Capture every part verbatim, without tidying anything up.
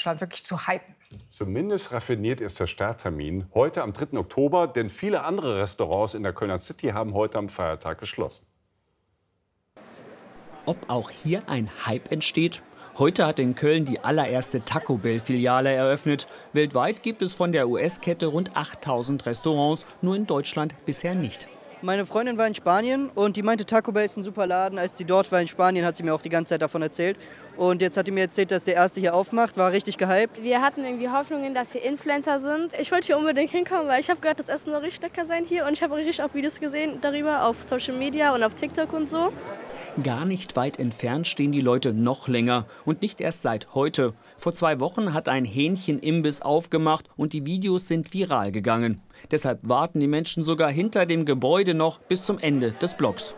Deutschland wirklich zu hypen. Zumindest raffiniert ist der Starttermin heute am dritten Oktober, denn viele andere Restaurants in der Kölner City haben heute am Feiertag geschlossen. Ob auch hier ein Hype entsteht? Heute hat in Köln die allererste Taco Bell-Filiale eröffnet. Weltweit gibt es von der U S-Kette rund achttausend Restaurants, nur in Deutschland bisher nicht. Meine Freundin war in Spanien und die meinte, Taco Bell ist ein super Laden. Als sie dort war in Spanien, hat sie mir auch die ganze Zeit davon erzählt. Und jetzt hat sie mir erzählt, dass der erste hier aufmacht, war richtig gehypt. Wir hatten irgendwie Hoffnungen, dass hier Influencer sind. Ich wollte hier unbedingt hinkommen, weil ich habe gehört, das Essen soll richtig lecker sein hier. Und ich habe auch richtig auch Videos gesehen darüber auf Social Media und auf TikTok und so. Gar nicht weit entfernt stehen die Leute noch länger und nicht erst seit heute. Vor zwei Wochen hat ein Hähnchenimbiss aufgemacht und die Videos sind viral gegangen. Deshalb warten die Menschen sogar hinter dem Gebäude noch bis zum Ende des Blogs.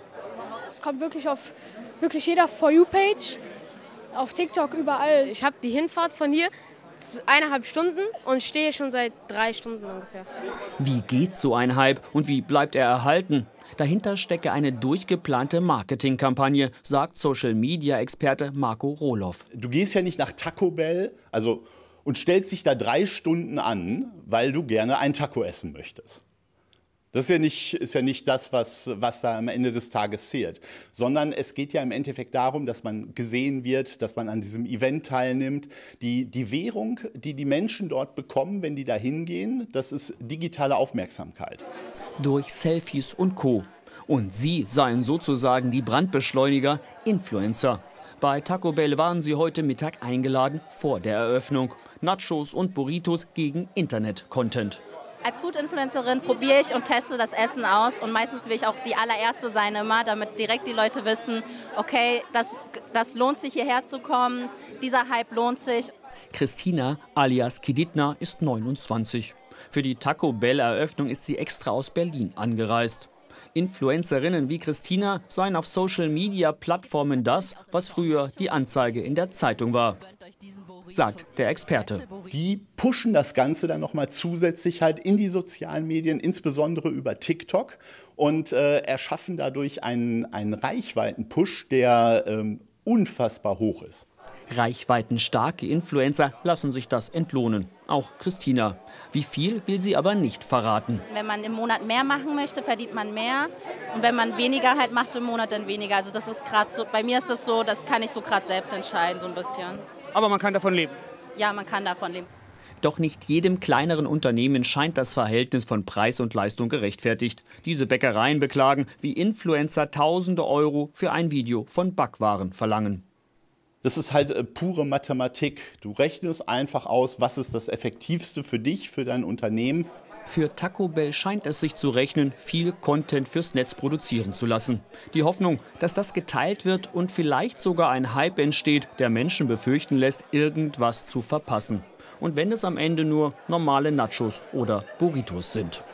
Es kommt wirklich auf wirklich jeder For You-Page, auf TikTok, überall. Ich habe die Hinfahrt von hier eineinhalb Stunden und stehe schon seit drei Stunden ungefähr. Wie geht so ein Hype und wie bleibt er erhalten? Dahinter stecke eine durchgeplante Marketingkampagne, sagt Social-Media-Experte Marco Rohloff. Du gehst ja nicht nach Taco Bell also, und stellst dich da drei Stunden an, weil du gerne ein Taco essen möchtest. Das ist ja nicht, ist ja nicht das, was, was da am Ende des Tages zählt, sondern es geht ja im Endeffekt darum, dass man gesehen wird, dass man an diesem Event teilnimmt. Die, die Währung, die die Menschen dort bekommen, wenn die da hingehen, das ist digitale Aufmerksamkeit. Durch Selfies und Co. Und sie seien sozusagen die Brandbeschleuniger, Influencer. Bei Taco Bell waren sie heute Mittag eingeladen vor der Eröffnung. Nachos und Burritos gegen Internet-Content. Als Food-Influencerin probiere ich und teste das Essen aus und meistens will ich auch die allererste sein immer, damit direkt die Leute wissen, okay, das, das lohnt sich hierher zu kommen, dieser Hype lohnt sich. Christina alias Kiditna ist neunundzwanzig. Für die Taco Bell-Eröffnung ist sie extra aus Berlin angereist. Influencerinnen wie Christina seien auf Social-Media-Plattformen das, was früher die Anzeige in der Zeitung war, sagt der Experte. Die pushen das Ganze dann noch mal zusätzlich halt in die sozialen Medien, insbesondere über TikTok, und äh, erschaffen dadurch einen, einen Reichweiten-Push, der ähm, unfassbar hoch ist. Reichweitenstarke Influencer lassen sich das entlohnen. Auch Christina. Wie viel will sie aber nicht verraten. Wenn man im Monat mehr machen möchte, verdient man mehr. Und wenn man weniger halt macht im Monat, dann weniger. Also das ist gerade so, bei mir ist das so, das kann ich so gerade selbst entscheiden, so ein bisschen. Aber man kann davon leben? Ja, man kann davon leben. Doch nicht jedem kleineren Unternehmen scheint das Verhältnis von Preis und Leistung gerechtfertigt. Diese Bäckereien beklagen, wie Influencer tausende Euro für ein Video von Backwaren verlangen. Das ist halt äh, pure Mathematik. Du rechnest einfach aus, was ist das Effektivste für dich, für dein Unternehmen. Für Taco Bell scheint es sich zu rechnen, viel Content fürs Netz produzieren zu lassen. Die Hoffnung, dass das geteilt wird und vielleicht sogar ein Hype entsteht, der Menschen befürchten lässt, irgendwas zu verpassen. Und wenn es am Ende nur normale Nachos oder Burritos sind.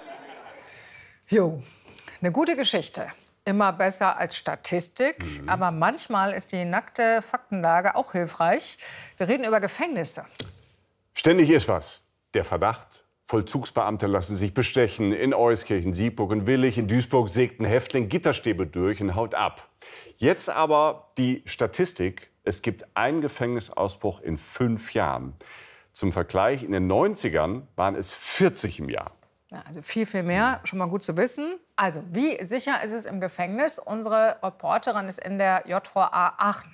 Jo, eine gute Geschichte. Immer besser als Statistik, mhm. aber manchmal ist die nackte Faktenlage auch hilfreich. Wir reden über Gefängnisse. Ständig ist was. Der Verdacht, Vollzugsbeamte lassen sich bestechen. In Euskirchen, Siegburg und Willich, in Duisburg sägt ein Häftling Gitterstäbe durch und haut ab. Jetzt aber die Statistik. Es gibt einen Gefängnisausbruch in fünf Jahren. Zum Vergleich, in den neunzigern waren es vierzig im Jahr. Ja, also viel, viel mehr, schon mal gut zu wissen. Also, wie sicher ist es im Gefängnis? Unsere Reporterin ist in der J V A Aachen.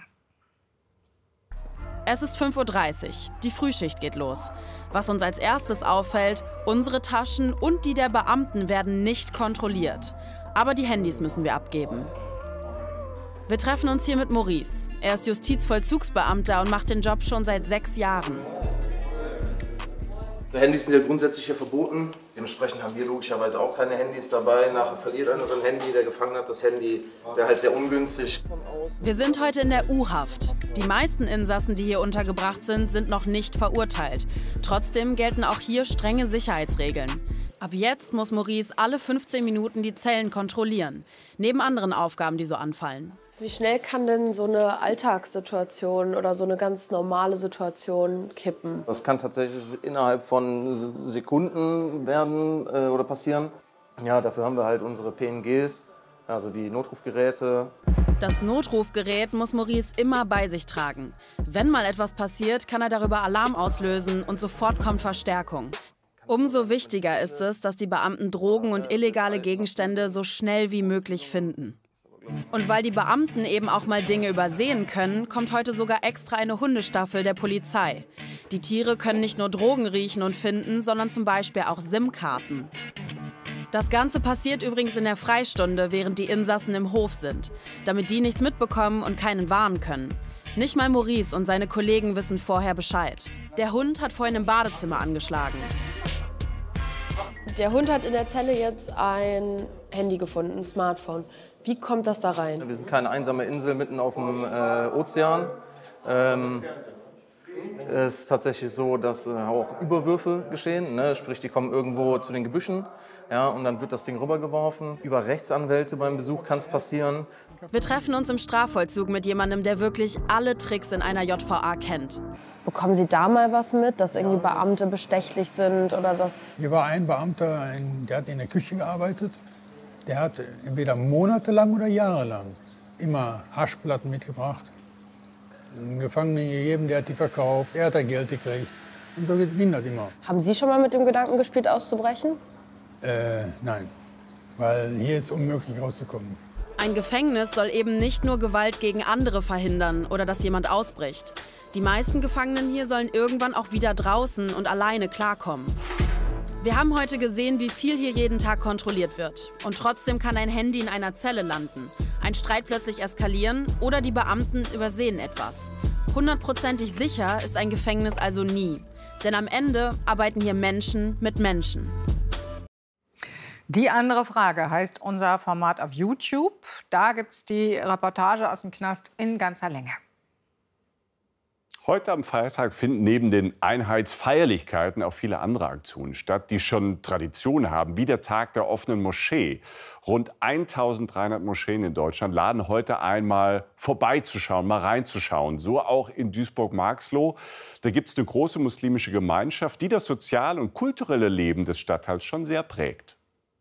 Es ist fünf Uhr dreißig. Die Frühschicht geht los. Was uns als erstes auffällt, unsere Taschen und die der Beamten werden nicht kontrolliert. Aber die Handys müssen wir abgeben. Wir treffen uns hier mit Maurice. Er ist Justizvollzugsbeamter und macht den Job schon seit sechs Jahren. Handys sind ja grundsätzlich hier verboten. Dementsprechend haben wir logischerweise auch keine Handys dabei. Nachher verliert einer sein Handy, der gefangen hat das Handy. Wäre halt sehr ungünstig. Wir sind heute in der U-Haft. Die meisten Insassen, die hier untergebracht sind, sind noch nicht verurteilt. Trotzdem gelten auch hier strenge Sicherheitsregeln. Ab jetzt muss Maurice alle fünfzehn Minuten die Zellen kontrollieren. Neben anderen Aufgaben, die so anfallen. Wie schnell kann denn so eine Alltagssituation oder so eine ganz normale Situation kippen? Das kann tatsächlich innerhalb von Sekunden werden äh, oder passieren. Ja, dafür haben wir halt unsere P N Gs, Also die Notrufgeräte. Das Notrufgerät muss Maurice immer bei sich tragen. Wenn mal etwas passiert, kann er darüber Alarm auslösen und sofort kommt Verstärkung. Umso wichtiger ist es, dass die Beamten Drogen und illegale Gegenstände so schnell wie möglich finden. Und weil die Beamten eben auch mal Dinge übersehen können, kommt heute sogar extra eine Hundestaffel der Polizei. Die Tiere können nicht nur Drogen riechen und finden, sondern zum Beispiel auch SIM-Karten. Das Ganze passiert übrigens in der Freistunde, während die Insassen im Hof sind, damit die nichts mitbekommen und keinen warnen können. Nicht mal Maurice und seine Kollegen wissen vorher Bescheid. Der Hund hat vorhin im Badezimmer angeschlagen. Der Hund hat in der Zelle jetzt ein Handy gefunden, ein Smartphone. Wie kommt das da rein? Wir sind keine einsame Insel mitten auf dem äh, Ozean. Ähm, es ist tatsächlich so, dass äh, auch Überwürfe geschehen. Ne? Sprich, die kommen irgendwo zu den Gebüschen, ja, und dann wird das Ding rübergeworfen. Über Rechtsanwälte beim Besuch kann es passieren. Wir treffen uns im Strafvollzug mit jemandem, der wirklich alle Tricks in einer J V A kennt. Bekommen Sie da mal was mit, dass irgendwie Beamte bestechlich sind oder das? Hier war ein Beamter, ein, der hat in der Küche gearbeitet. Der hat entweder monatelang oder jahrelang immer Haschplatten mitgebracht. Einen Gefangenen gegeben, der hat die verkauft, er hat da Geld gekriegt. Und so ging das immer. Haben Sie schon mal mit dem Gedanken gespielt, auszubrechen? Äh, nein, weil hier ist unmöglich rauszukommen. Ein Gefängnis soll eben nicht nur Gewalt gegen andere verhindern oder dass jemand ausbricht. Die meisten Gefangenen hier sollen irgendwann auch wieder draußen und alleine klarkommen. Wir haben heute gesehen, wie viel hier jeden Tag kontrolliert wird. Und trotzdem kann ein Handy in einer Zelle landen, ein Streit plötzlich eskalieren oder die Beamten übersehen etwas. Hundertprozentig sicher ist ein Gefängnis also nie. Denn am Ende arbeiten hier Menschen mit Menschen. Die andere Frage heißt unser Format auf YouTube. Da gibt es die Reportage aus dem Knast in ganzer Länge. Heute am Feiertag finden neben den Einheitsfeierlichkeiten auch viele andere Aktionen statt, die schon Tradition haben, wie der Tag der offenen Moschee. Rund eintausenddreihundert Moscheen in Deutschland laden heute einmal vorbeizuschauen, mal reinzuschauen. So auch in Duisburg-Marxloh. Da gibt es eine große muslimische Gemeinschaft, die das soziale und kulturelle Leben des Stadtteils schon sehr prägt.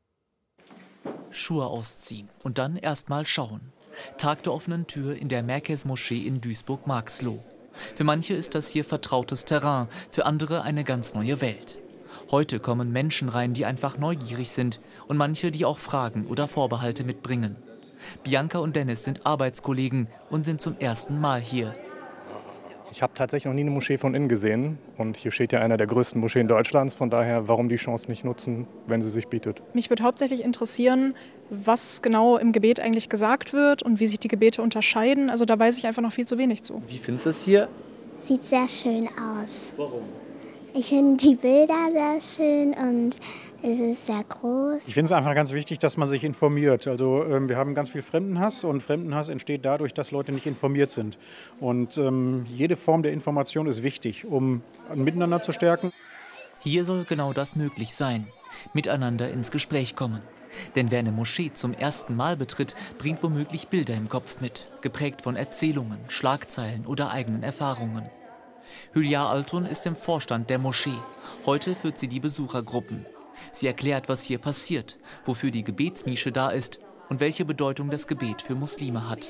Schuhe ausziehen und dann erst mal schauen. Tag der offenen Tür in der Merkez-Moschee in Duisburg-Marxloh. Für manche ist das hier vertrautes Terrain, für andere eine ganz neue Welt. Heute kommen Menschen rein, die einfach neugierig sind und manche, die auch Fragen oder Vorbehalte mitbringen. Bianca und Dennis sind Arbeitskollegen und sind zum ersten Mal hier. Ich habe tatsächlich noch nie eine Moschee von innen gesehen. Und hier steht ja einer der größten Moscheen Deutschlands. Von daher, warum die Chance nicht nutzen, wenn sie sich bietet? Mich würde hauptsächlich interessieren, was genau im Gebet eigentlich gesagt wird und wie sich die Gebete unterscheiden. Also da weiß ich einfach noch viel zu wenig zu. Wie findest du es hier? Sieht sehr schön aus. Warum? Ich finde die Bilder sehr schön und es ist sehr groß. Ich finde es einfach ganz wichtig, dass man sich informiert. Also ähm, wir haben ganz viel Fremdenhass und Fremdenhass entsteht dadurch, dass Leute nicht informiert sind. Und ähm, jede Form der Information ist wichtig, um ein Miteinander zu stärken. Hier soll genau das möglich sein. Miteinander ins Gespräch kommen. Denn wer eine Moschee zum ersten Mal betritt, bringt womöglich Bilder im Kopf mit, geprägt von Erzählungen, Schlagzeilen oder eigenen Erfahrungen. Hülya Altun ist im Vorstand der Moschee. Heute führt sie die Besuchergruppen. Sie erklärt, was hier passiert, wofür die Gebetsnische da ist und welche Bedeutung das Gebet für Muslime hat.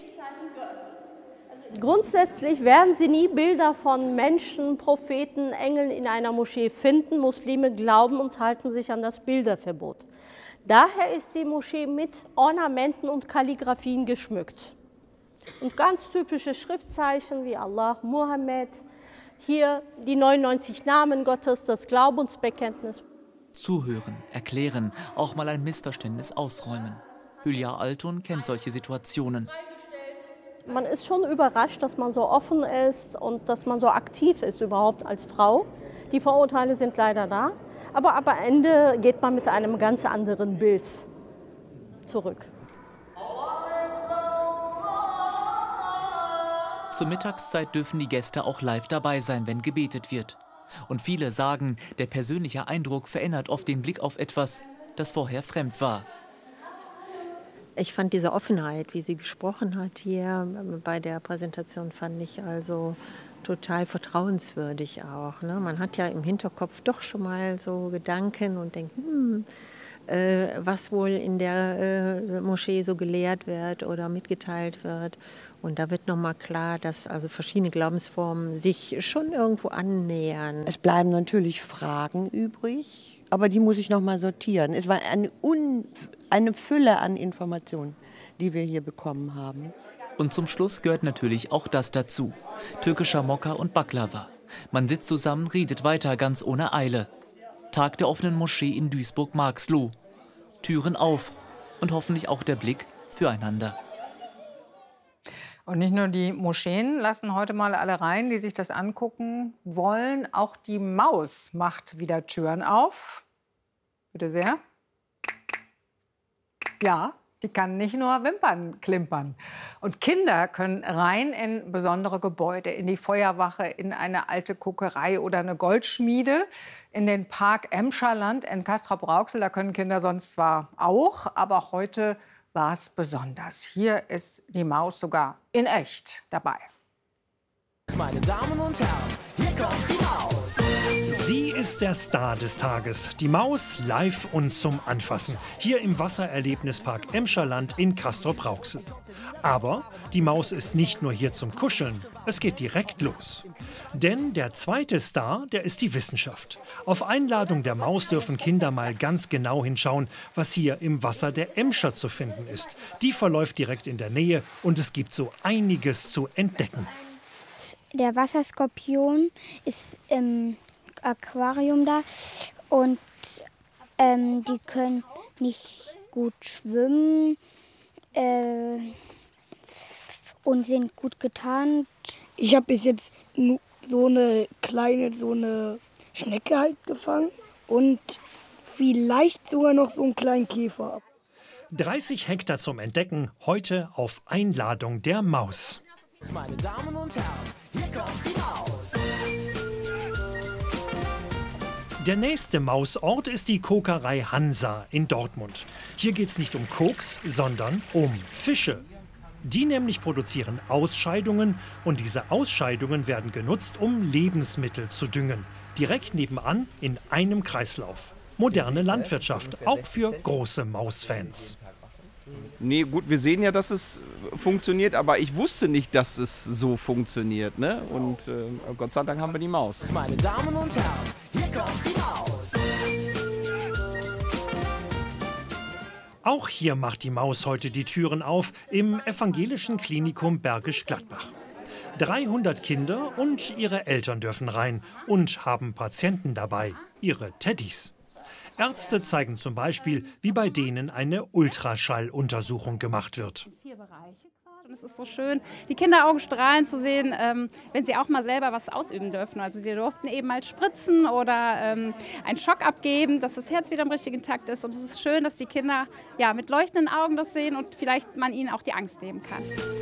Grundsätzlich werden Sie nie Bilder von Menschen, Propheten, Engeln in einer Moschee finden. Muslime glauben und halten sich an das Bilderverbot. Daher ist die Moschee mit Ornamenten und Kalligraphien geschmückt. Und ganz typische Schriftzeichen wie Allah, Mohammed, hier die neunundneunzig Namen Gottes, das Glaubensbekenntnis. Zuhören, erklären, auch mal ein Missverständnis ausräumen. Hülya Altun kennt solche Situationen. Man ist schon überrascht, dass man so offen ist und dass man so aktiv ist überhaupt als Frau. Die Vorurteile sind leider da, aber am Ende geht man mit einem ganz anderen Bild zurück. Zur Mittagszeit dürfen die Gäste auch live dabei sein, wenn gebetet wird. Und viele sagen, der persönliche Eindruck verändert oft den Blick auf etwas, das vorher fremd war. Ich fand diese Offenheit, wie sie gesprochen hat hier bei der Präsentation, fand ich also total vertrauenswürdig auch. Ne? Man hat ja im Hinterkopf doch schon mal so Gedanken und denkt, hm, äh, was wohl in der äh, Moschee so gelehrt wird oder mitgeteilt wird. Und da wird nochmal klar, dass also verschiedene Glaubensformen sich schon irgendwo annähern. Es bleiben natürlich Fragen übrig, aber die muss ich nochmal sortieren. Es war eine, Un eine Fülle an Informationen, die wir hier bekommen haben. Und zum Schluss gehört natürlich auch das dazu. Türkischer Mokka und Baklava. Man sitzt zusammen, redet weiter, ganz ohne Eile. Tag der offenen Moschee in Duisburg-Marxloh. Türen auf und hoffentlich auch der Blick füreinander. Und nicht nur die Moscheen lassen heute mal alle rein, die sich das angucken wollen. Auch die Maus macht wieder Türen auf. Bitte sehr. Ja, die kann nicht nur Wimpern klimpern. Und Kinder können rein in besondere Gebäude, in die Feuerwache, in eine alte Kokerei oder eine Goldschmiede, in den Park Emscherland in Castrop-Rauxel. Da können Kinder sonst zwar auch, aber heute war es besonders. Hier ist die Maus sogar in echt dabei. Meine Damen und Herren, hier kommt die Maus. Sie ist der Star des Tages. Die Maus live und zum Anfassen. Hier im Wassererlebnispark Emscherland in Castrop-Rauxel. Aber die Maus ist nicht nur hier zum Kuscheln. Es geht direkt los. Denn der zweite Star, der ist die Wissenschaft. Auf Einladung der Maus dürfen Kinder mal ganz genau hinschauen, was hier im Wasser der Emscher zu finden ist. Die verläuft direkt in der Nähe und es gibt so einiges zu entdecken. Der Wasserskorpion ist im Aquarium da und ähm, die können nicht gut schwimmen äh, und sind gut getarnt. Ich habe bis jetzt so eine kleine, so eine Schnecke halt gefangen und vielleicht sogar noch so einen kleinen Käfer. dreißig Hektar zum Entdecken, heute auf Einladung der Maus. Meine Damen und Herren, hier kommt die Maus. Der nächste Mausort ist die Kokerei Hansa in Dortmund. Hier geht es nicht um Koks, sondern um Fische. Die nämlich produzieren Ausscheidungen und diese Ausscheidungen werden genutzt, um Lebensmittel zu düngen. Direkt nebenan in einem Kreislauf. Moderne Landwirtschaft, auch für große Mausfans. Nee, gut, wir sehen ja, dass es funktioniert, aber ich wusste nicht, dass es so funktioniert. Ne? Und äh, Gott sei Dank haben wir die Maus. Meine Damen und Herren, hier kommt die Maus. Auch hier macht die Maus heute die Türen auf im evangelischen Klinikum Bergisch Gladbach. dreihundert Kinder und ihre Eltern dürfen rein und haben Patienten dabei, ihre Teddys. Ärzte zeigen zum Beispiel, wie bei denen eine Ultraschalluntersuchung gemacht wird. Und es ist so schön, die Kinderaugen strahlen zu sehen, ähm, wenn sie auch mal selber was ausüben dürfen. Also sie durften eben mal spritzen oder ähm, einen Schock abgeben, dass das Herz wieder im richtigen Takt ist. Und es ist schön, dass die Kinder ja, mit leuchtenden Augen das sehen und vielleicht man ihnen auch die Angst nehmen kann.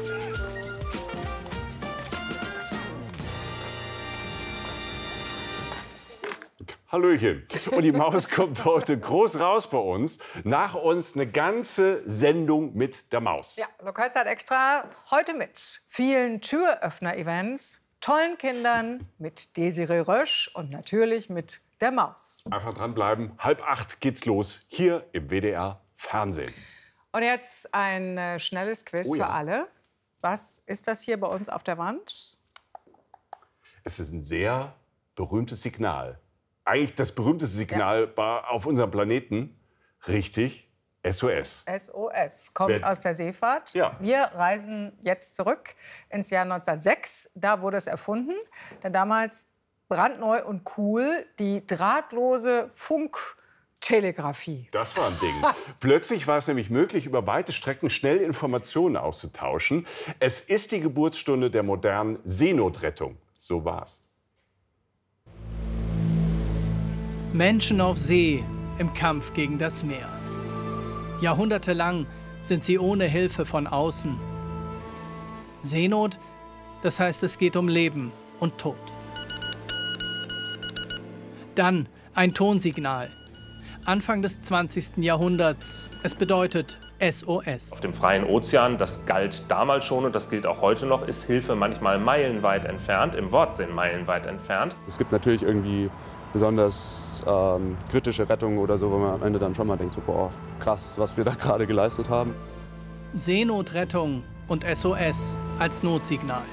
Hallöchen. Und die Maus kommt heute groß raus bei uns. Nach uns eine ganze Sendung mit der Maus. Ja, Lokalzeit extra heute mit vielen Türöffner-Events, tollen Kindern, mit Desiree Rösch und natürlich mit der Maus. Einfach dranbleiben. Halb acht geht's los, hier im W D R Fernsehen. Und jetzt ein äh, schnelles Quiz Oh ja. für alle. Was ist das hier bei uns auf der Wand? Es ist ein sehr berühmtes Signal. Eigentlich das berühmteste Signal ja. auf unserem Planeten. Richtig, S O S. S O S kommt Wer- aus der Seefahrt. Ja. Wir reisen jetzt zurück ins Jahr neunzehnhundertsechs. Da wurde es erfunden. Denn damals brandneu und cool die drahtlose Funktelegrafie. Das war ein Ding. Plötzlich war es nämlich möglich, über weite Strecken schnell Informationen auszutauschen. Es ist die Geburtsstunde der modernen Seenotrettung. So war's. Menschen auf See im Kampf gegen das Meer. Jahrhundertelang sind sie ohne Hilfe von außen. Seenot, das heißt, es geht um Leben und Tod. Dann ein Tonsignal. Anfang des zwanzigsten Jahrhunderts. Es bedeutet S O S. Auf dem freien Ozean, das galt damals schon und das gilt auch heute noch, ist Hilfe manchmal meilenweit entfernt, im Wortsinn meilenweit entfernt. Es gibt natürlich irgendwie besonders ähm, kritische Rettungen oder so, wo man am Ende dann schon mal denkt, so, boah, krass, was wir da gerade geleistet haben. Seenotrettung und S O S als Notsignal.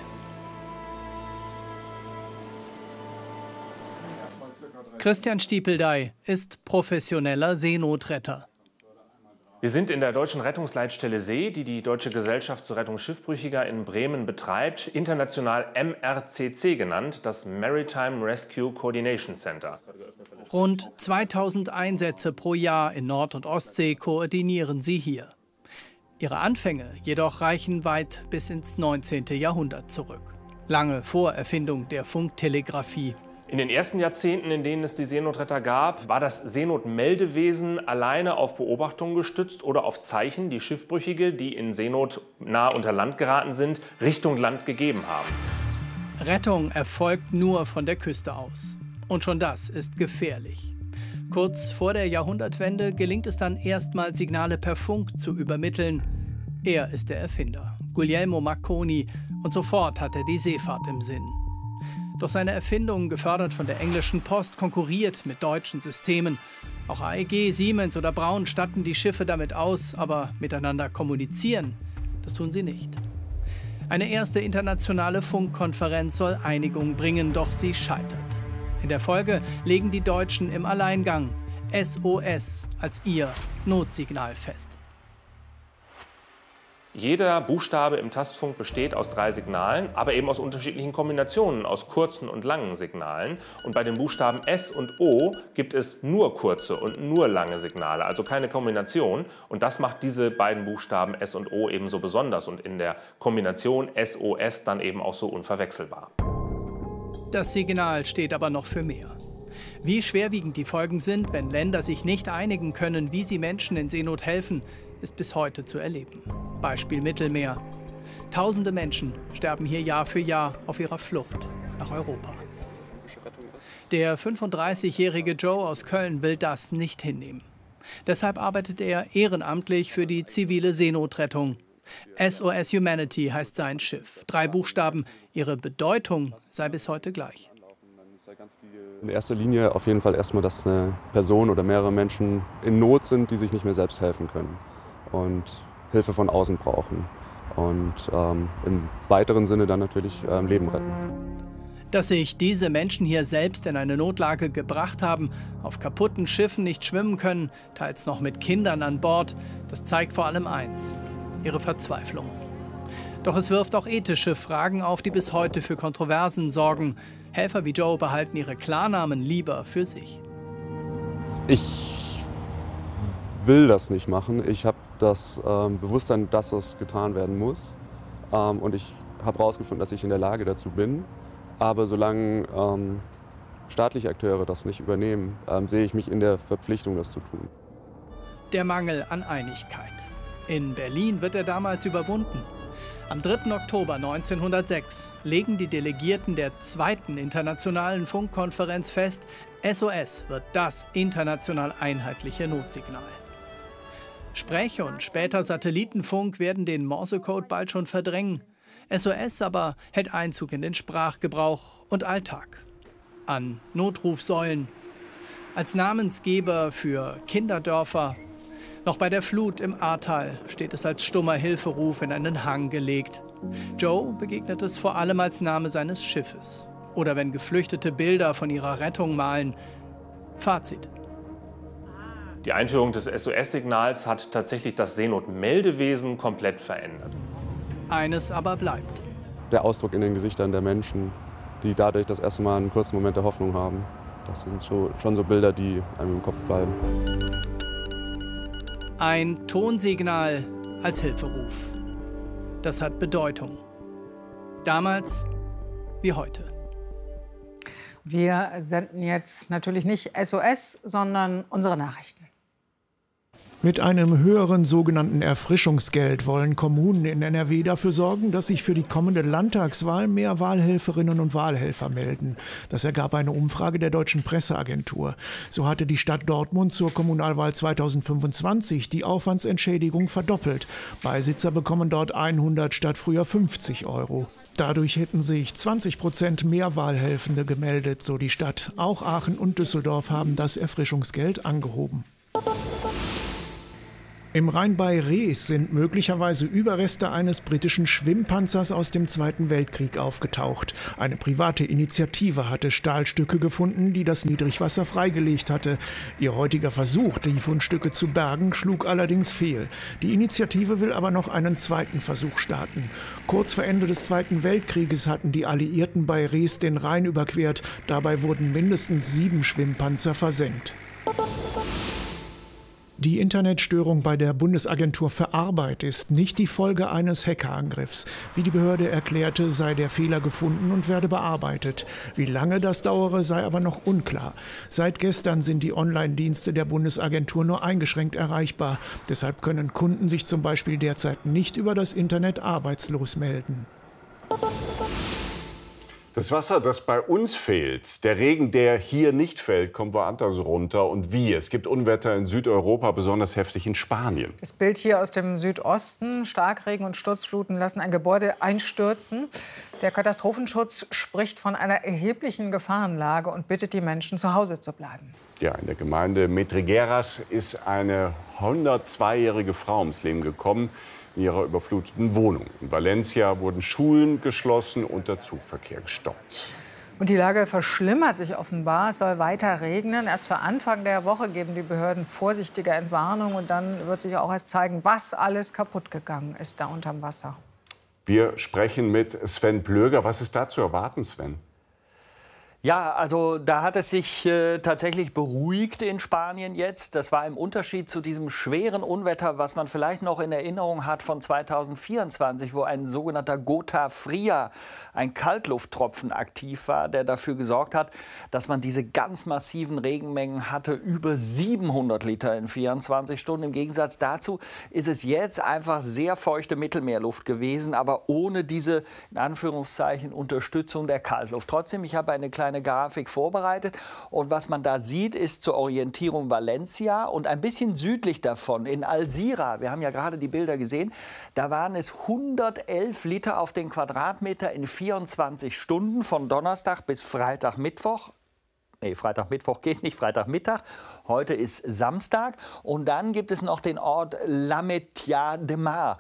Christian Stiepeldey ist professioneller Seenotretter. Wir sind in der deutschen Rettungsleitstelle See, die die Deutsche Gesellschaft zur Rettung Schiffbrüchiger in Bremen betreibt, international M R C C genannt, das Maritime Rescue Coordination Center. Rund zweitausend Einsätze pro Jahr in Nord- und Ostsee koordinieren sie hier. Ihre Anfänge jedoch reichen weit bis ins neunzehnte Jahrhundert zurück. Lange vor Erfindung der Funktelegrafie. In den ersten Jahrzehnten, in denen es die Seenotretter gab, war das Seenotmeldewesen alleine auf Beobachtungen gestützt oder auf Zeichen, die Schiffbrüchige, die in Seenot nahe unter Land geraten sind, Richtung Land gegeben haben. Rettung erfolgt nur von der Küste aus. Und schon das ist gefährlich. Kurz vor der Jahrhundertwende gelingt es dann erstmal, Signale per Funk zu übermitteln. Er ist der Erfinder, Guglielmo Marconi, und sofort hat er die Seefahrt im Sinn. Doch seine Erfindung, gefördert von der englischen Post, konkurriert mit deutschen Systemen. Auch A E G, Siemens oder Braun statten die Schiffe damit aus, aber miteinander kommunizieren, das tun sie nicht. Eine erste internationale Funkkonferenz soll Einigung bringen, doch sie scheitert. In der Folge legen die Deutschen im Alleingang S O S als ihr Notsignal fest. Jeder Buchstabe im Tastfunk besteht aus drei Signalen, aber eben aus unterschiedlichen Kombinationen, aus kurzen und langen Signalen. Und bei den Buchstaben S und O gibt es nur kurze und nur lange Signale, also keine Kombination. Und das macht diese beiden Buchstaben S und O eben so besonders und in der Kombination S O S dann eben auch so unverwechselbar. Das Signal steht aber noch für mehr. Wie schwerwiegend die Folgen sind, wenn Länder sich nicht einigen können, wie sie Menschen in Seenot helfen, ist bis heute zu erleben. Beispiel Mittelmeer. Tausende Menschen sterben hier Jahr für Jahr auf ihrer Flucht nach Europa. Der fünfunddreißigjährige Joe aus Köln will das nicht hinnehmen. Deshalb arbeitet er ehrenamtlich für die zivile Seenotrettung. S O S Humanity heißt sein Schiff. Drei Buchstaben, ihre Bedeutung sei bis heute gleich. In erster Linie auf jeden Fall erstmal, dass eine Person oder mehrere Menschen in Not sind, die sich nicht mehr selbst helfen können und Hilfe von außen brauchen. Und ähm, im weiteren Sinne dann natürlich ähm, Leben retten. Dass sich diese Menschen hier selbst in eine Notlage gebracht haben, auf kaputten Schiffen nicht schwimmen können, teils noch mit Kindern an Bord, das zeigt vor allem eins: ihre Verzweiflung. Doch es wirft auch ethische Fragen auf, die bis heute für Kontroversen sorgen. Helfer wie Joe behalten ihre Klarnamen lieber für sich. Ich will das nicht machen. Ich habe das ähm, Bewusstsein, dass das getan werden muss. Ähm, und ich habe herausgefunden, dass ich in der Lage dazu bin. Aber solange ähm, staatliche Akteure das nicht übernehmen, ähm, sehe ich mich in der Verpflichtung, das zu tun. Der Mangel an Einigkeit. In Berlin wird er damals überwunden. Am dritten Oktober neunzehnhundertsechs legen die Delegierten der zweiten internationalen Funkkonferenz fest, S O S wird das international einheitliche Notsignal. Sprech- und später Satellitenfunk werden den Morsecode bald schon verdrängen. S O S aber hält Einzug in den Sprachgebrauch und Alltag. An Notrufsäulen, als Namensgeber für Kinderdörfer. Noch bei der Flut im Ahrtal steht es als stummer Hilferuf in einen Hang gelegt. Joe begegnet es vor allem als Name seines Schiffes. Oder wenn Geflüchtete Bilder von ihrer Rettung malen. Fazit. Die Einführung des S O S-Signals hat tatsächlich das Seenotmeldewesen komplett verändert. Eines aber bleibt. Der Ausdruck in den Gesichtern der Menschen, die dadurch das erste Mal einen kurzen Moment der Hoffnung haben. Das sind so, schon so Bilder, die einem im Kopf bleiben. Ein Tonsignal als Hilferuf. Das hat Bedeutung. Damals wie heute. Wir senden jetzt natürlich nicht S O S, sondern unsere Nachrichten. Mit einem höheren sogenannten Erfrischungsgeld wollen Kommunen in N R W dafür sorgen, dass sich für die kommende Landtagswahl mehr Wahlhelferinnen und Wahlhelfer melden. Das ergab eine Umfrage der Deutschen Presseagentur. So hatte die Stadt Dortmund zur Kommunalwahl zweitausendfünfundzwanzig die Aufwandsentschädigung verdoppelt. Beisitzer bekommen dort hundert statt früher fünfzig Euro. Dadurch hätten sich zwanzig Prozent mehr Wahlhelfende gemeldet, so die Stadt. Auch Aachen und Düsseldorf haben das Erfrischungsgeld angehoben. Im Rhein bei Rees sind möglicherweise Überreste eines britischen Schwimmpanzers aus dem Zweiten Weltkrieg aufgetaucht. Eine private Initiative hatte Stahlstücke gefunden, die das Niedrigwasser freigelegt hatte. Ihr heutiger Versuch, die Fundstücke zu bergen, schlug allerdings fehl. Die Initiative will aber noch einen zweiten Versuch starten. Kurz vor Ende des Zweiten Weltkrieges hatten die Alliierten bei Rees den Rhein überquert. Dabei wurden mindestens sieben Schwimmpanzer versenkt. Die Internetstörung bei der Bundesagentur für Arbeit ist nicht die Folge eines Hackerangriffs. Wie die Behörde erklärte, sei der Fehler gefunden und werde bearbeitet. Wie lange das dauere, sei aber noch unklar. Seit gestern sind die Online-Dienste der Bundesagentur nur eingeschränkt erreichbar. Deshalb können Kunden sich zum Beispiel derzeit nicht über das Internet arbeitslos melden. Das Wasser, das bei uns fehlt, der Regen, der hier nicht fällt, kommt woanders runter. Und wie? Es gibt Unwetter in Südeuropa, besonders heftig in Spanien. Das Bild hier aus dem Südosten. Starkregen und Sturzfluten lassen ein Gebäude einstürzen. Der Katastrophenschutz spricht von einer erheblichen Gefahrenlage und bittet die Menschen, zu Hause zu bleiben. Ja, in der Gemeinde Metrigueras ist eine hundertzweijährige Frau ums Leben gekommen in ihrer überfluteten Wohnung. In Valencia wurden Schulen geschlossen und der Zugverkehr gestoppt. Und die Lage verschlimmert sich offenbar. Es soll weiter regnen. Erst für Anfang der Woche geben die Behörden vorsichtige Entwarnung. Und dann wird sich auch erst zeigen, was alles kaputt gegangen ist da unterm Wasser. Wir sprechen mit Sven Plöger. Was ist da zu erwarten, Sven? Ja, also da hat es sich äh, tatsächlich beruhigt in Spanien jetzt. Das war im Unterschied zu diesem schweren Unwetter, was man vielleicht noch in Erinnerung hat von zweitausendvierundzwanzig, wo ein sogenannter Gota Fria, ein Kaltlufttropfen, aktiv war, der dafür gesorgt hat, dass man diese ganz massiven Regenmengen hatte, über siebenhundert Liter in vierundzwanzig Stunden. Im Gegensatz dazu ist es jetzt einfach sehr feuchte Mittelmeerluft gewesen, aber ohne diese, in Anführungszeichen, Unterstützung der Kaltluft. Trotzdem, ich habe eine kleine eine Grafik vorbereitet und was man da sieht, ist zur Orientierung Valencia und ein bisschen südlich davon in Alzira, wir haben ja gerade die Bilder gesehen, da waren es hundertelf Liter auf den Quadratmeter in vierundzwanzig Stunden von Donnerstag bis Freitag, Mittwoch. Nee, Freitag, Mittwoch geht nicht, Freitagmittag. Heute ist Samstag. Und dann gibt es noch den Ort Lametià de Mar.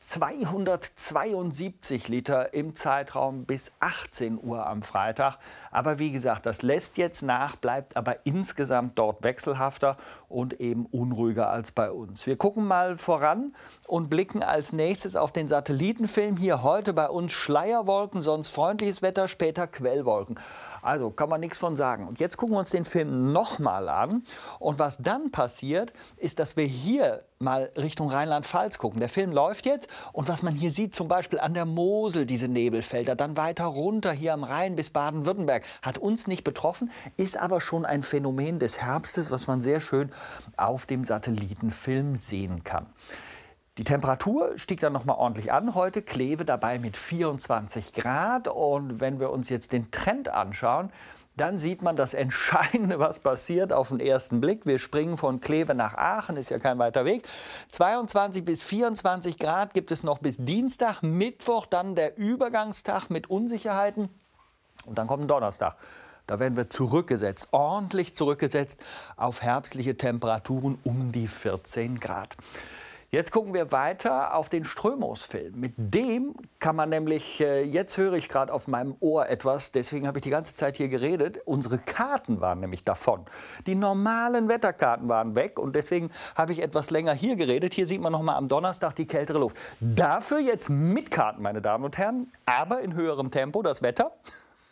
zweihundertzweiundsiebzig Liter im Zeitraum bis achtzehn Uhr am Freitag. Aber wie gesagt, das lässt jetzt nach, bleibt aber insgesamt dort wechselhafter und eben unruhiger als bei uns. Wir gucken mal voran und blicken als nächstes auf den Satellitenfilm. Hier heute bei uns Schleierwolken, sonst freundliches Wetter, später Quellwolken. Also kann man nichts von sagen. Und jetzt gucken wir uns den Film noch mal an. Und was dann passiert, ist, dass wir hier mal Richtung Rheinland-Pfalz gucken. Der Film läuft jetzt. Und was man hier sieht, zum Beispiel an der Mosel, diese Nebelfelder, dann weiter runter hier am Rhein bis Baden-Württemberg, hat uns nicht betroffen, ist aber schon ein Phänomen des Herbstes, was man sehr schön auf dem Satellitenfilm sehen kann. Die Temperatur stieg dann noch mal ordentlich an. Heute Kleve dabei mit vierundzwanzig Grad. Und wenn wir uns jetzt den Trend anschauen, dann sieht man das Entscheidende, was passiert auf den ersten Blick. Wir springen von Kleve nach Aachen, ist ja kein weiter Weg. zweiundzwanzig bis vierundzwanzig Grad gibt es noch bis Dienstag, Mittwoch dann der Übergangstag mit Unsicherheiten. Und dann kommt ein Donnerstag. Da werden wir zurückgesetzt, ordentlich zurückgesetzt auf herbstliche Temperaturen um die vierzehn Grad. Jetzt gucken wir weiter auf den Strömungsfilm. Mit dem kann man nämlich, jetzt höre ich gerade auf meinem Ohr etwas, deswegen habe ich die ganze Zeit hier geredet, unsere Karten waren nämlich davon. Die normalen Wetterkarten waren weg und deswegen habe ich etwas länger hier geredet. Hier sieht man noch mal am Donnerstag die kältere Luft. Dafür jetzt mit Karten, meine Damen und Herren, aber in höherem Tempo das Wetter.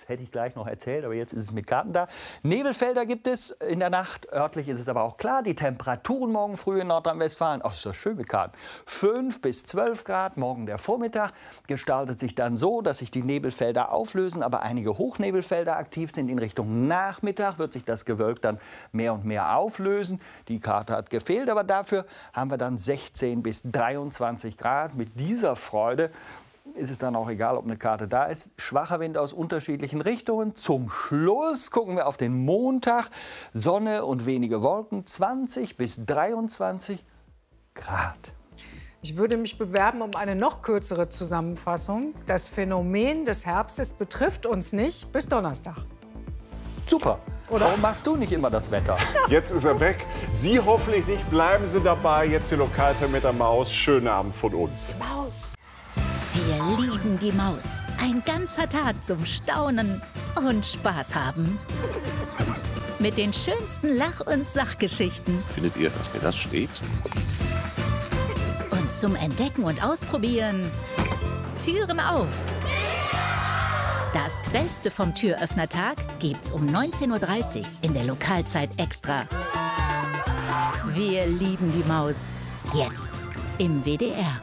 hätte ich gleich noch erzählt, aber jetzt ist es mit Karten da. Nebelfelder gibt es in der Nacht, örtlich ist es aber auch klar. Die Temperaturen morgen früh in Nordrhein-Westfalen, ach, ist das schön mit Karten, fünf bis zwölf Grad, morgen der Vormittag gestaltet sich dann so, dass sich die Nebelfelder auflösen, aber einige Hochnebelfelder aktiv sind. In Richtung Nachmittag wird sich das Gewölk dann mehr und mehr auflösen. Die Karte hat gefehlt, aber dafür haben wir dann sechzehn bis dreiundzwanzig Grad. Mit dieser Freude ist es dann auch egal, ob eine Karte da ist. Schwacher Wind aus unterschiedlichen Richtungen. Zum Schluss gucken wir auf den Montag. Sonne und wenige Wolken, zwanzig bis dreiundzwanzig Grad. Ich würde mich bewerben um eine noch kürzere Zusammenfassung. Das Phänomen des Herbstes betrifft uns nicht bis Donnerstag. Super. Oder? Warum machst du nicht immer das Wetter? Jetzt ist er weg. Sie hoffentlich nicht. Bleiben Sie dabei. Jetzt die Lokalfilm mit der Maus. Schönen Abend von uns. Maus. Wir lieben die Maus. Ein ganzer Tag zum Staunen und Spaß haben. Mit den schönsten Lach- und Sachgeschichten. Findet ihr, dass mir das steht? Und zum Entdecken und Ausprobieren. Türen auf. Das Beste vom Türöffnertag gibt's um neunzehn Uhr dreißig in der Lokalzeit Extra. Wir lieben die Maus. Jetzt im W D R.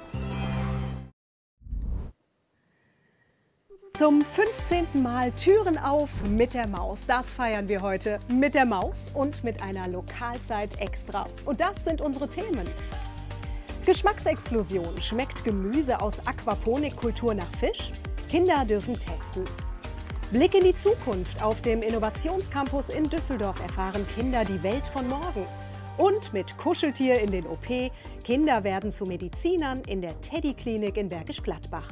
Zum fünfzehnten Mal Türen auf mit der Maus. Das feiern wir heute mit der Maus und mit einer Lokalzeit Extra. Und das sind unsere Themen. Geschmacksexplosion. Schmeckt Gemüse aus Aquaponikkultur nach Fisch? Kinder dürfen testen. Blick in die Zukunft. Auf dem Innovationscampus in Düsseldorf erfahren Kinder die Welt von morgen. Und mit Kuscheltier in den O P. Kinder werden zu Medizinern in der Teddy-Klinik in Bergisch Gladbach.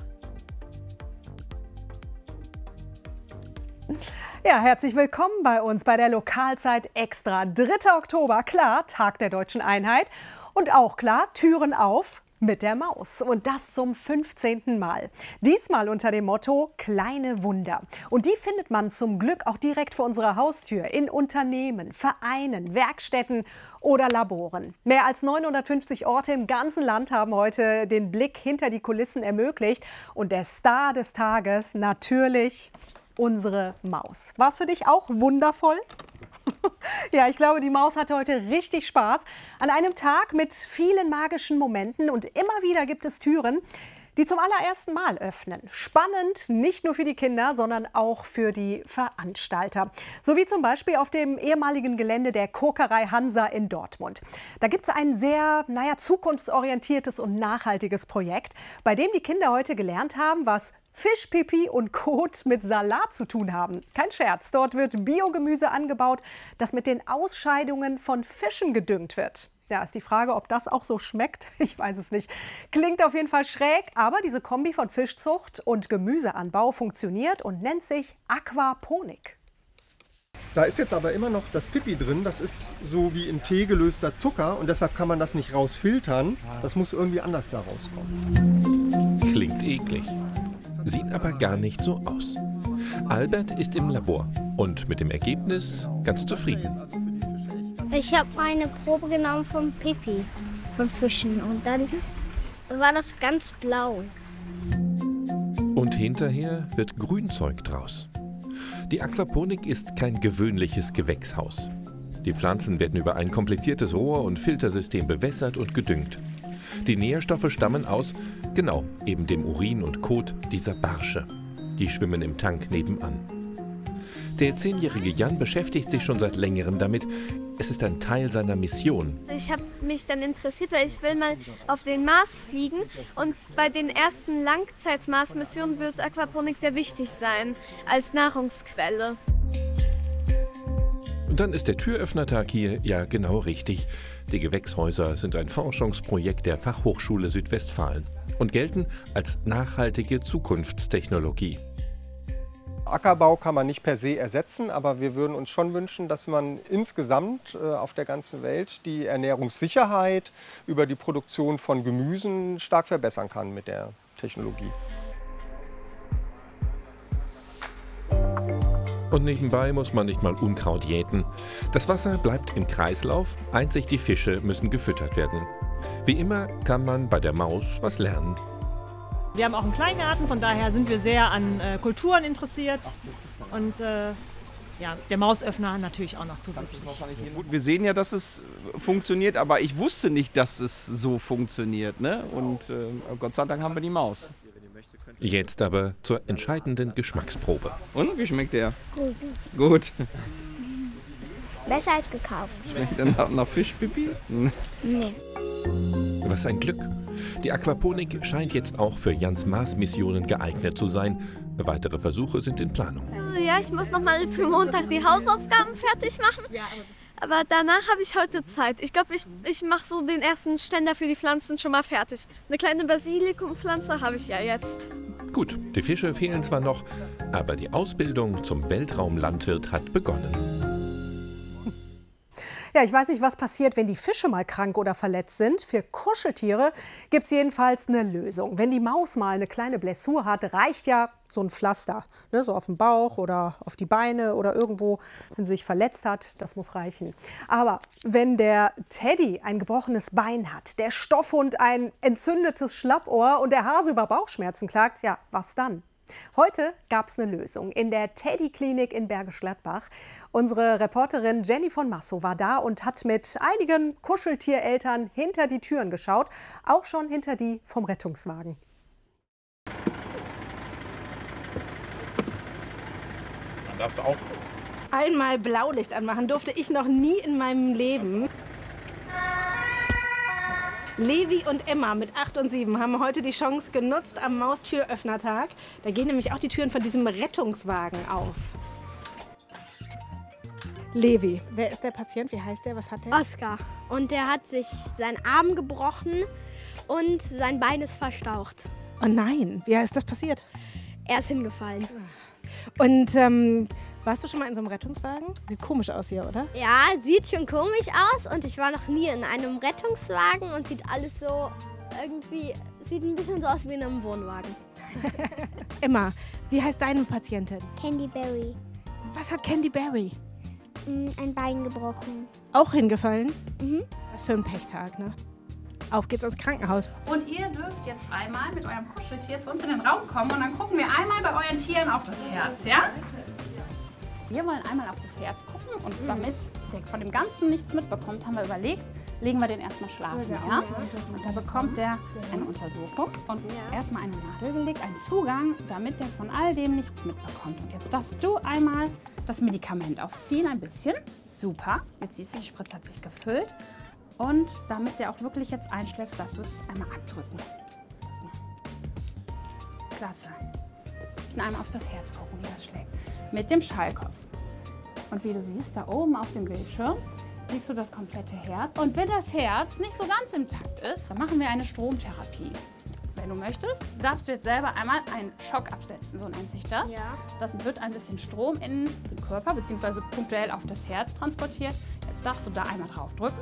Ja, herzlich willkommen bei uns bei der Lokalzeit Extra. dritter Oktober, klar, Tag der Deutschen Einheit. Und auch klar, Türen auf mit der Maus. Und das zum fünfzehnten Mal. Diesmal unter dem Motto Kleine Wunder. Und die findet man zum Glück auch direkt vor unserer Haustür in Unternehmen, Vereinen, Werkstätten oder Laboren. Mehr als neunhundertfünfzig Orte im ganzen Land haben heute den Blick hinter die Kulissen ermöglicht. Und der Star des Tages natürlich unsere Maus. War es für dich auch wundervoll? Ja, ich glaube, die Maus hatte heute richtig Spaß an einem Tag mit vielen magischen Momenten. Und immer wieder gibt es Türen, die zum allerersten Mal öffnen. Spannend, nicht nur für die Kinder, sondern auch für die Veranstalter. So wie zum Beispiel auf dem ehemaligen Gelände der Kokerei Hansa in Dortmund. Da gibt es ein sehr, naja, zukunftsorientiertes und nachhaltiges Projekt, bei dem die Kinder heute gelernt haben, was Fischpipi und Kot mit Salat zu tun haben. Kein Scherz, dort wird Biogemüse angebaut, das mit den Ausscheidungen von Fischen gedüngt wird. Ja, ist die Frage, ob das auch so schmeckt. Ich weiß es nicht. Klingt auf jeden Fall schräg, aber diese Kombi von Fischzucht und Gemüseanbau funktioniert und nennt sich Aquaponik. Da ist jetzt aber immer noch das Pipi drin. Das ist so wie in Tee gelöster Zucker und deshalb kann man das nicht rausfiltern. Das muss irgendwie anders da rauskommen. Klingt eklig. Sieht aber gar nicht so aus. Albert ist im Labor und mit dem Ergebnis ganz zufrieden. Ich habe eine Probe genommen vom Pipi, von Fischen, und dann war das ganz blau. Und hinterher wird Grünzeug draus. Die Aquaponik ist kein gewöhnliches Gewächshaus. Die Pflanzen werden über ein kompliziertes Rohr- und Filtersystem bewässert und gedüngt. Die Nährstoffe stammen aus, genau, eben dem Urin und Kot dieser Barsche. Die schwimmen im Tank nebenan. Der zehnjährige Jan beschäftigt sich schon seit längerem damit. Es ist ein Teil seiner Mission. Ich habe mich dann interessiert, weil ich will mal auf den Mars fliegen. Und bei den ersten Langzeit-Mars-Missionen wird Aquaponik sehr wichtig sein, als Nahrungsquelle. Und dann ist der Türöffnertag hier ja genau richtig. Die Gewächshäuser sind ein Forschungsprojekt der Fachhochschule Südwestfalen und gelten als nachhaltige Zukunftstechnologie. Ackerbau kann man nicht per se ersetzen, aber wir würden uns schon wünschen, dass man insgesamt äh, auf der ganzen Welt die Ernährungssicherheit über die Produktion von Gemüsen stark verbessern kann mit der Technologie. Und nebenbei muss man nicht mal Unkraut jäten. Das Wasser bleibt im Kreislauf, einzig die Fische müssen gefüttert werden. Wie immer kann man bei der Maus was lernen. Wir haben auch einen Kleingarten, von daher sind wir sehr an äh, Kulturen interessiert. Und äh, ja, der Mausöffner natürlich auch noch zusätzlich. Gut, wir sehen ja, dass es funktioniert, aber ich wusste nicht, dass es so funktioniert. Ne? Und äh, Gott sei Dank haben wir die Maus. Jetzt aber zur entscheidenden Geschmacksprobe. Und, wie schmeckt der? Gut. Gut. Besser als gekauft. Schmeckt der nach, nach Fischpipi? Nee. Was ein Glück. Die Aquaponik scheint jetzt auch für Jans Mars-Missionen geeignet zu sein. Weitere Versuche sind in Planung. Ja, ich muss noch mal für Montag die Hausaufgaben fertig machen. Aber danach habe ich heute Zeit. Ich glaube, ich, ich mache so den ersten Ständer für die Pflanzen schon mal fertig. Eine kleine Basilikumpflanze habe ich ja jetzt. Gut, die Fische fehlen zwar noch, aber die Ausbildung zum Weltraumlandwirt hat begonnen. Ja, ich weiß nicht, was passiert, wenn die Fische mal krank oder verletzt sind. Für Kuscheltiere gibt es jedenfalls eine Lösung. Wenn die Maus mal eine kleine Blessur hat, reicht ja so ein Pflaster. Ne, so auf dem Bauch oder auf die Beine oder irgendwo, wenn sie sich verletzt hat. Das muss reichen. Aber wenn der Teddy ein gebrochenes Bein hat, der Stoffhund ein entzündetes Schlappohr und der Hase über Bauchschmerzen klagt, ja, was dann? Heute gab es eine Lösung in der Teddy-Klinik in Bergisch Gladbach. Unsere Reporterin Jenny von Massow war da und hat mit einigen Kuscheltiereltern hinter die Türen geschaut, auch schon hinter die vom Rettungswagen. Man darf auch. Einmal Blaulicht anmachen durfte ich noch nie in meinem Leben. Levi und Emma mit acht und sieben haben heute die Chance genutzt am Maustüröffnertag. Da gehen nämlich auch die Türen von diesem Rettungswagen auf. Levi, wer ist der Patient? Wie heißt der? Was hat der? Oskar. Und der hat sich seinen Arm gebrochen und sein Bein ist verstaucht. Oh nein, wie ist das passiert? Er ist hingefallen. Und ähm, warst du schon mal in so einem Rettungswagen? Sieht komisch aus hier, oder? Ja, sieht schon komisch aus und ich war noch nie in einem Rettungswagen und sieht alles so irgendwie, sieht ein bisschen so aus wie in einem Wohnwagen. Emma, wie heißt deine Patientin? Candy Berry. Was hat Candy Berry? Ein Bein gebrochen. Auch hingefallen? Mhm. Was für ein Pechtag, ne? Auf geht's ins Krankenhaus. Und ihr dürft jetzt einmal mit eurem Kuscheltier zu uns in den Raum kommen und dann gucken wir einmal bei euren Tieren auf das Herz, ja? Wir wollen einmal auf das Herz gucken und damit der von dem Ganzen nichts mitbekommt, haben wir überlegt, legen wir den erstmal schlafen, ja? Und da bekommt der eine Untersuchung und erstmal eine Nadel gelegt, einen Zugang, damit der von all dem nichts mitbekommt. Und jetzt darfst du einmal das Medikament aufziehen, ein bisschen. Super, jetzt siehst du, die Spritze hat sich gefüllt. Und damit der auch wirklich jetzt einschläft, darfst du es einmal abdrücken. Klasse. Und einmal auf das Herz gucken, wie das schlägt. Mit dem Schallkopf. Und wie du siehst, da oben auf dem Bildschirm, siehst du das komplette Herz. Und wenn das Herz nicht so ganz intakt ist, dann machen wir eine Stromtherapie. Wenn du möchtest, darfst du jetzt selber einmal einen Schock absetzen, so nennt sich das. Ja. Das wird ein bisschen Strom in den Körper bzw. punktuell auf das Herz transportiert. Jetzt darfst du da einmal drauf drücken.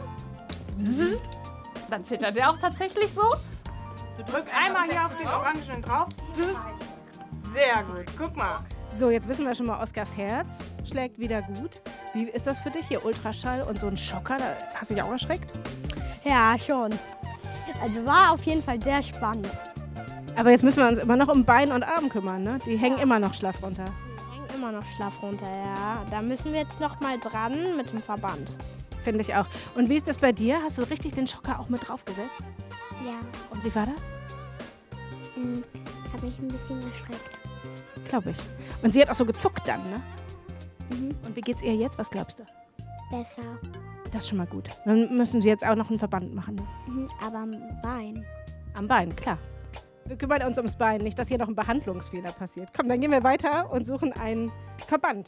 Dann zittert der auch tatsächlich so. Du drückst einmal hier auf den Orangen drauf. Sehr gut, guck mal. So, jetzt wissen wir schon mal, Oskars Herz schlägt wieder gut. Wie ist das für dich hier? Ultraschall und so ein Schocker, da hast du dich auch erschreckt? Ja, schon. Also war auf jeden Fall sehr spannend. Aber jetzt müssen wir uns immer noch um Bein und Arm kümmern, ne? Die hängen immer noch schlaff runter. Die hängen immer noch schlaff runter, ja. Da müssen wir jetzt noch mal dran mit dem Verband. Finde ich auch. Und wie ist das bei dir? Hast du richtig den Schocker auch mit draufgesetzt? Ja. Und wie war das? Hm, habe mich ein bisschen erschreckt. Glaube ich. Und sie hat auch so gezuckt dann, ne? Mhm. Und wie geht's ihr jetzt? Was glaubst du? Besser. Das ist schon mal gut. Dann müssen sie jetzt auch noch einen Verband machen. Ne? Mhm, aber am Bein. Am Bein, klar. Wir kümmern uns ums Bein, nicht, dass hier noch ein Behandlungsfehler passiert. Komm, dann gehen wir weiter und suchen einen Verband.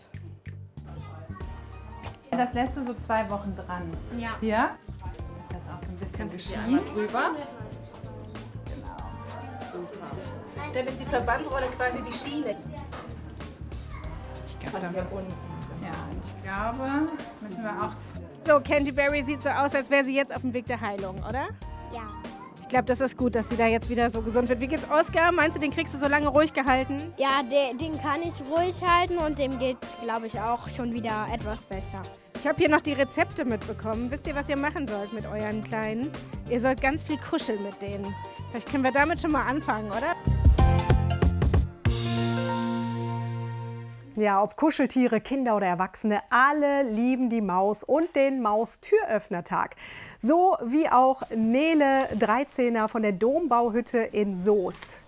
Das lässt du so zwei Wochen dran. Ja. Ja? Ist das auch so ein bisschen geschehen drüber? Genau. Super. Dann ist die Verbandrolle quasi die Schiene. Ich glaube, dann unten. Ja, ich glaube, müssen wir auch. So, Candy Berry sieht so aus, als wäre sie jetzt auf dem Weg der Heilung, oder? Ja. Ich glaube, das ist gut, dass sie da jetzt wieder so gesund wird. Wie geht's Oskar? Meinst du, den kriegst du so lange ruhig gehalten? Ja, den, den kann ich ruhig halten und dem geht's, glaube ich, auch schon wieder etwas besser. Ich habe hier noch die Rezepte mitbekommen. Wisst ihr, was ihr machen sollt mit euren Kleinen? Ihr sollt ganz viel kuscheln mit denen. Vielleicht können wir damit schon mal anfangen, oder? Ja, ob Kuscheltiere, Kinder oder Erwachsene, alle lieben die Maus und den Maustüröffnertag. So wie auch Nele Dreizehner von der Dombauhütte in Soest.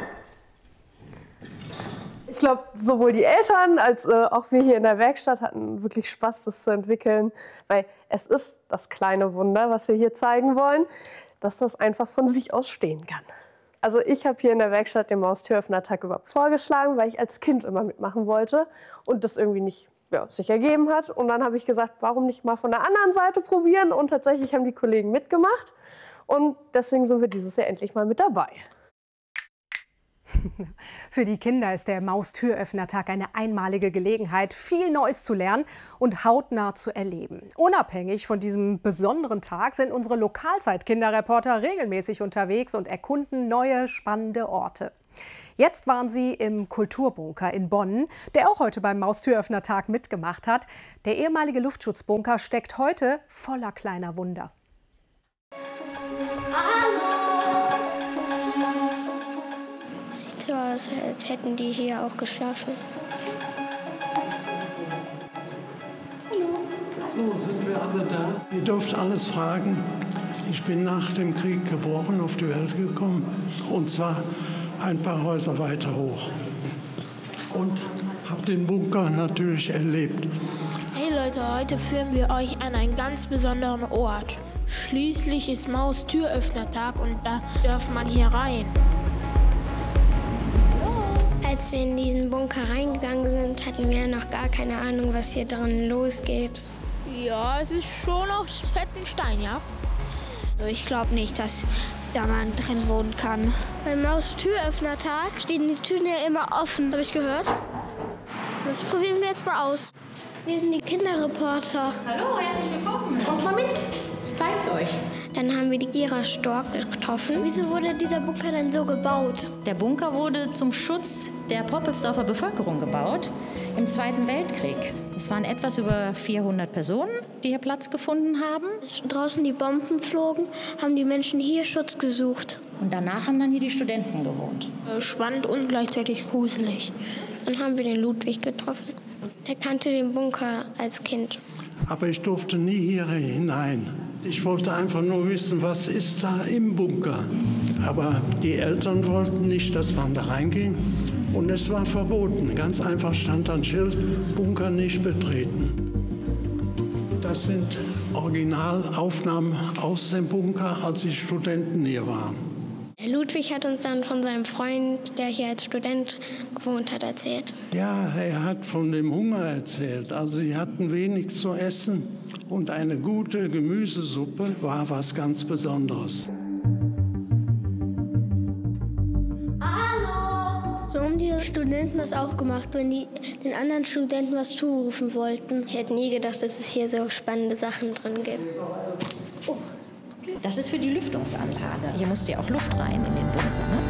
Ich glaube, sowohl die Eltern als äh, auch wir hier in der Werkstatt hatten wirklich Spaß, das zu entwickeln, weil es ist das kleine Wunder, was wir hier zeigen wollen, dass das einfach von sich aus stehen kann. Also ich habe hier in der Werkstatt den Maustüröffner-Tag überhaupt vorgeschlagen, weil ich als Kind immer mitmachen wollte und das irgendwie nicht ja, sich ergeben hat. Und dann habe ich gesagt, warum nicht mal von der anderen Seite probieren? Und tatsächlich haben die Kollegen mitgemacht und deswegen sind wir dieses Jahr endlich mal mit dabei. Für die Kinder ist der Maustüröffner-Tag eine einmalige Gelegenheit, viel Neues zu lernen und hautnah zu erleben. Unabhängig von diesem besonderen Tag sind unsere Lokalzeit-Kinderreporter regelmäßig unterwegs und erkunden neue, spannende Orte. Jetzt waren sie im Kulturbunker in Bonn, der auch heute beim Maustüröffner-Tag mitgemacht hat. Der ehemalige Luftschutzbunker steckt heute voller kleiner Wunder. Sieht so aus, als hätten die hier auch geschlafen. So sind wir alle da. Ihr dürft alles fragen. Ich bin nach dem Krieg geboren, auf die Welt gekommen. Und zwar ein paar Häuser weiter hoch. Und habe den Bunker natürlich erlebt. Hey Leute, heute führen wir euch an einen ganz besonderen Ort. Schließlich ist Maustüröffner-Tag und da darf man hier rein. Als wir in diesen Bunker reingegangen sind, hatten wir noch gar keine Ahnung, was hier drin losgeht. Ja, es ist schon aus fetten Stein, ja? Also ich glaube nicht, dass da man drin wohnen kann. Beim Maustüröffner-Tag stehen die Türen ja immer offen, habe ich gehört. Das probieren wir jetzt mal aus. Wir sind die Kinderreporter. Hallo, herzlich willkommen. Kommt mal mit. Ich zeig's euch. Dann haben wir die Ira Stork getroffen. Wieso wurde dieser Bunker denn so gebaut? Der Bunker wurde zum Schutz der Poppelsdorfer Bevölkerung gebaut im Zweiten Weltkrieg. Es waren etwas über vierhundert Personen, die hier Platz gefunden haben. Als draußen die Bomben flogen, haben die Menschen hier Schutz gesucht. Und danach haben dann hier die Studenten gewohnt. Spannend und gleichzeitig gruselig. Dann haben wir den Ludwig getroffen. Der kannte den Bunker als Kind. Aber ich durfte nie hier hinein. Ich wollte einfach nur wissen, was ist da im Bunker. Aber die Eltern wollten nicht, dass man da reinging. Und es war verboten. Ganz einfach stand ein Schild, Bunker nicht betreten. Das sind Originalaufnahmen aus dem Bunker, als die Studenten hier waren. Ludwig hat uns dann von seinem Freund, der hier als Student gewohnt hat, erzählt. Ja, er hat von dem Hunger erzählt. Also sie hatten wenig zu essen und eine gute Gemüsesuppe war was ganz Besonderes. Hallo! So haben die Studenten das auch gemacht, wenn die den anderen Studenten was zurufen wollten. Ich hätte nie gedacht, dass es hier so spannende Sachen drin gibt. Oh. Das ist für die Lüftungsanlage. Hier muss ja auch Luft rein in den Bunker, ne?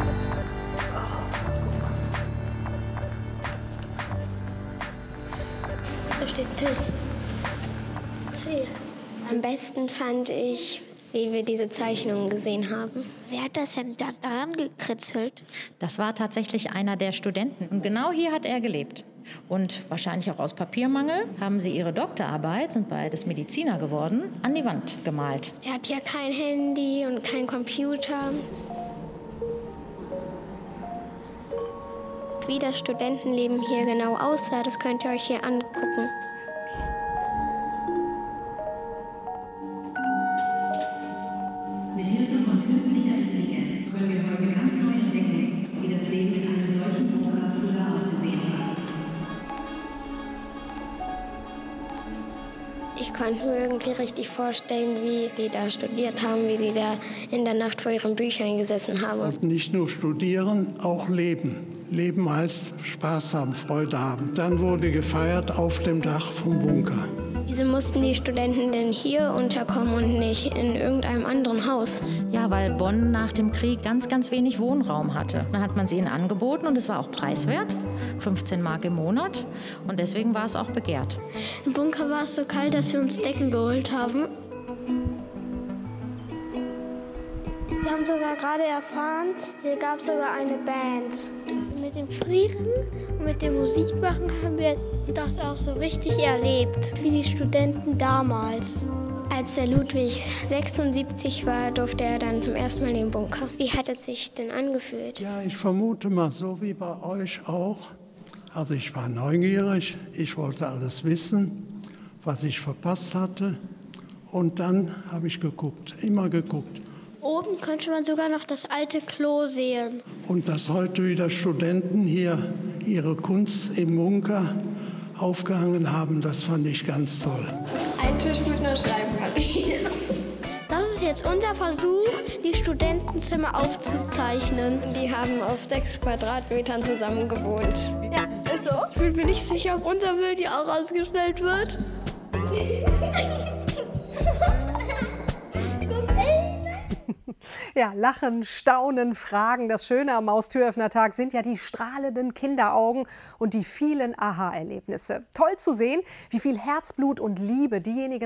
Da steht Piss. See. Am besten fand ich, wie wir diese Zeichnungen gesehen haben. Wer hat das denn da daran gekritzelt? Das war tatsächlich einer der Studenten. Und genau hier hat er gelebt. Und wahrscheinlich auch aus Papiermangel haben sie ihre Doktorarbeit, sind beides Mediziner geworden, an die Wand gemalt. Er hat ja kein Handy und kein Computer. Wie das Studentenleben hier genau aussah, das könnt ihr euch hier angucken. Mit Hilfe von künstlicher Intelligenz können wir heute ganz neu entdecken, wie das Leben in einem solchen Bunker früher ausgesehen hat. Ich konnte mir irgendwie richtig vorstellen, wie die da studiert haben, wie die da in der Nacht vor ihren Büchern gesessen haben. Und nicht nur studieren, auch leben. Leben heißt Spaß haben, Freude haben. Dann wurde gefeiert auf dem Dach vom Bunker. Wieso mussten die Studenten denn hier unterkommen und nicht in irgendeinem anderen Haus? Ja, weil Bonn nach dem Krieg ganz, ganz wenig Wohnraum hatte. Dann hat man sie ihnen angeboten und es war auch preiswert, fünfzehn Mark im Monat. Und deswegen war es auch begehrt. Im Bunker war es so kalt, dass wir uns Decken geholt haben. Wir haben sogar gerade erfahren, hier gab es sogar eine Band. Mit dem Frieren und mit dem Musikmachen haben wir das auch so richtig erlebt, wie die Studenten damals. Als der Ludwig sechsundsiebzig war, durfte er dann zum ersten Mal in den Bunker. Wie hat es sich denn angefühlt? Ja, ich vermute mal so wie bei euch auch. Also ich war neugierig, ich wollte alles wissen, was ich verpasst hatte. Und dann habe ich geguckt, immer geguckt. Oben könnte man sogar noch das alte Klo sehen. Und dass heute wieder Studenten hier ihre Kunst im Bunker aufgehangen haben, das fand ich ganz toll. Ein Tisch mit einer Schreibmaschine. Das ist jetzt unser Versuch, die Studentenzimmer aufzuzeichnen. Die haben auf sechs Quadratmetern zusammen gewohnt. Ja, ist so. Ich bin mir nicht sicher, ob unser Bild hier auch ausgestellt wird. Ja, Lachen, Staunen, Fragen. Das Schöne am Maustüröffnertag sind ja die strahlenden Kinderaugen und die vielen Aha-Erlebnisse. Toll zu sehen, wie viel Herzblut und Liebe diejenigen